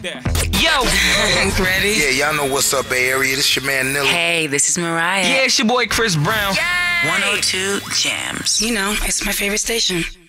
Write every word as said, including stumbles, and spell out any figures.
there. Yo! Ready? Yeah, y'all know what's up, Bay Area. This your man, Nilla. Hey, this is Mariah. Yeah, it's your boy Chris Brown. one oh two Jams. You know, it's my favorite station.